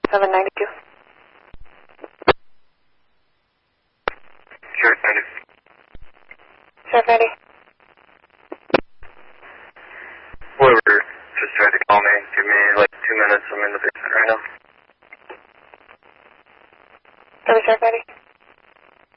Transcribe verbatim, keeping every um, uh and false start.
seven ninety-two. Sheriff ninety. Sheriff ninety. Whoever just tried to call me, give me like two minutes, I'm in the basement right now. Seven Sheriff ninety.